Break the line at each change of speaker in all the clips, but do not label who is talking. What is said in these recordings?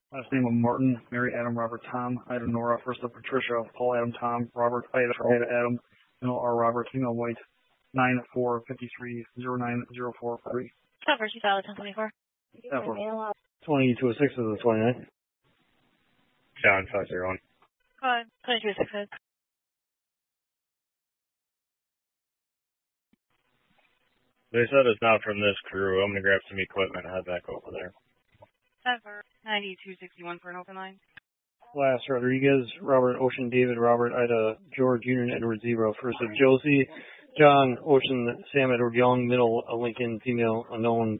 Last name of Martin, Mary Adam Robert Tom, Ida Nora, first of Patricia, Paul Adam Tom, Robert Ida Adam, R Robert, female white, 9453090443.
Cover, she filed 1024.
2206 is the 29th.
John 501.
Go ahead. 2206.
They said it's not from this crew. I'm going to grab some equipment and head back over there.
Cover, 9261 for an open line.
Last, Rodriguez, Robert, Ocean, David, Robert, Ida, George, Union, Edward, Zebra. First of Josie, John, Ocean, Sam, Edward, Young, middle, Lincoln, female, unknown,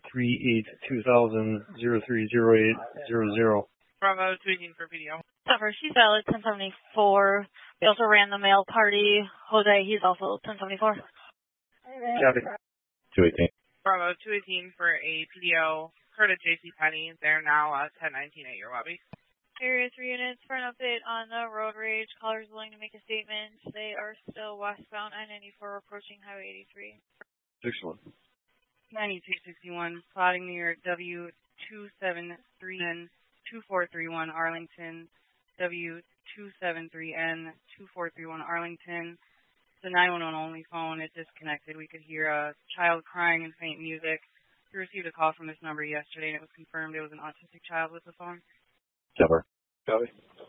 38-2000-030800.
Bravo, 218 for PDO.
Cover, she's valid, 1074. We also ran the mail party. Jose, he's also 1074.
Copy.
218.
Bravo, 218 for a PDO. Heard at JC Penney. They're now 1019 at your lobby.
Area 3 units for an update on the road rage. Callers willing to make a statement. They are still westbound I-94 approaching Highway 83.
61.
9261, plotting near W273N 2431 Arlington, W273N 2431 Arlington. It's a 911 only phone. It disconnected. We could hear a child crying and faint music. We received a call from this number yesterday, and it was confirmed it was an autistic child with the phone.
Cover.
Copy.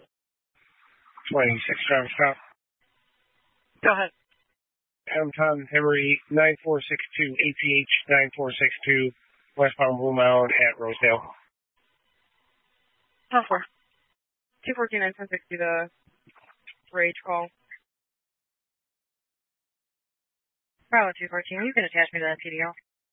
26 Travis Stop.
Go ahead.
Tom Henry 9462, ATH 9462, westbound Blue Mound at Rosedale.
10-4. 214 1060, the rage call.
Bravo 214, you can attach me to that PDO.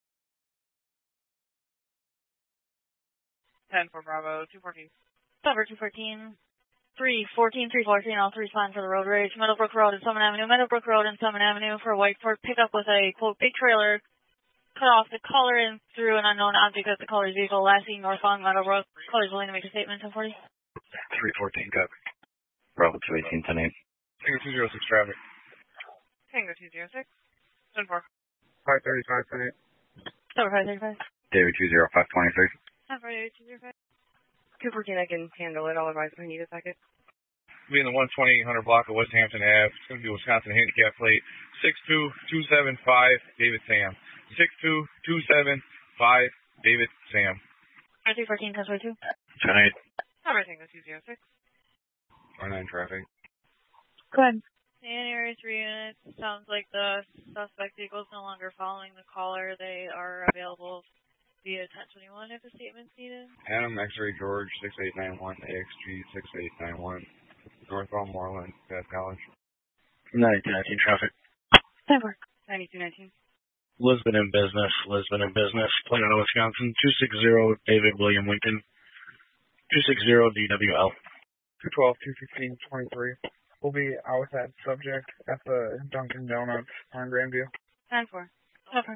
10 for Bravo 214.
Cover 214. 314, 314, all three respond for the road rage. Meadowbrook Road and Summit Avenue. Meadowbrook Road and Summit Avenue for a white Ford pickup with a, quote, big trailer. Cut off the color and threw an unknown object at the color's vehicle. Last seen northbound Meadowbrook. Color's willing to make a statement, 1040.
314, copy. Bravo 218, 10-8.
Tango 206 traffic.
Tango 206. 10-4.
535, 10-8.
Cover 535.
David 20523.
Cover 205.
214, I can handle it. I'll advise if I need a second.
Be in the 12800 block of West Hampton Ave. It's going to be Wisconsin handicap plate 62275 David Sam. 62275 David Sam.
314, Customer 2.
10-8.
Cover Tango 206.
49 traffic.
Go ahead. In Area 3 units, sounds like the suspect vehicle is no longer following the caller. They are available via 1021 if a statement's needed.
Adam X-Ray George 6891 AXG 6891 northbound Moreland Bath College.
9219 traffic.
That works.
9219.
Lisbon in business, Plano, Wisconsin, 260 David William Lincoln, 260 DWL.
212, 215, 23. We'll be out with that subject at the Dunkin' Donuts on Grandview.
10-4. Cover.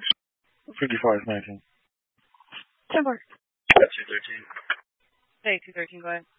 5519.
10-4.
213.
Hey, 213, go ahead.